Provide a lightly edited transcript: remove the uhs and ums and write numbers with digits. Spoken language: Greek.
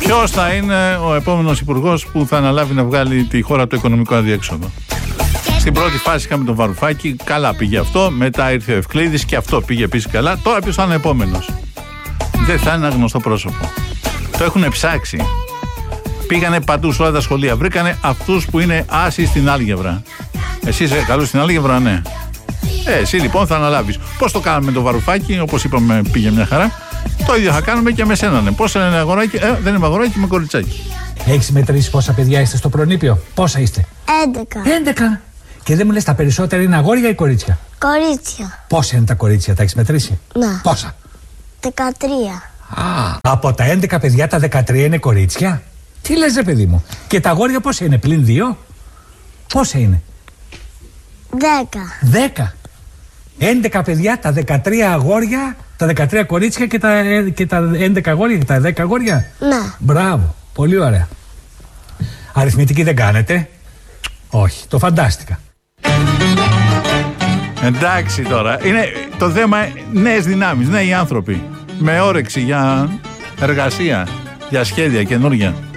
Ποιος θα είναι ο επόμενος υπουργός που θα αναλάβει να βγάλει τη χώρα από το οικονομικό αδιέξοδο? Στην πρώτη φάση είχαμε τον Βαρουφάκη, καλά πήγε αυτό. Μετά ήρθε ο Ευκλήδης και αυτό πήγε επίσης καλά. Τώρα ποιος θα είναι επόμενος? Δεν θα είναι ένα γνωστό πρόσωπο. Το έχουν ψάξει. Πήγανε παντού σε όλα τα σχολεία. Βρήκανε αυτούς που είναι άσοι στην άλγευρα. Εσύ είσαι καλός στην άλγευρα, ναι. Εσύ λοιπόν θα αναλάβεις. Πώς το κάναμε με τον Βαρουφάκη, όπως είπαμε, πήγε μια χαρά. Το ίδιο θα κάνουμε και με σένα. Ναι. Πώς είναι αγοράκι? Δεν είμαι αγοράκι, είμαι κοριτσάκι. Έχεις μετρήσει πόσα παιδιά είστε στο προνήπιο? Πόσα είστε? 11. Και δεν μου λες τα περισσότερα είναι αγόρια ή κορίτσια? Κορίτσια. Πόσα είναι τα κορίτσια, τα έχεις μετρήσει? Ναι. Πόσα? 13. Από τα 11 παιδιά τα 13 είναι κορίτσια? Τι λες ρε παιδί μου? Και τα αγόρια πόσα είναι, πλην 2? Πόσα είναι? 10. 11 παιδιά, τα 13 αγόρια, τα 13 κορίτσια και τα 11 αγόρια και τα 10 αγόρια. Ναι. Μπράβο, πολύ ωραία. Αριθμητική δεν κάνετε? Όχι, το φαντάστηκα. Εντάξει τώρα, είναι το θέμα νέες δυνάμεις, νέοι άνθρωποι με όρεξη για εργασία, για σχέδια καινούργια.